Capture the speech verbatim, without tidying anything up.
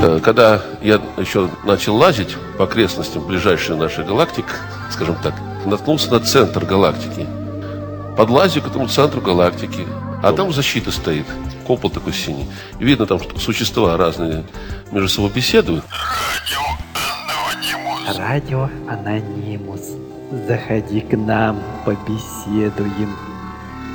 Э, Когда я еще начал лазить по окрестностям ближайшей нашей галактики, скажем так, наткнулся на центр галактики. Подлазю к этому центру галактики, а там защита стоит, купол такой синий. И видно, там что существа разные между собой беседуют. Радио Анонимус. Заходи к нам, побеседуем.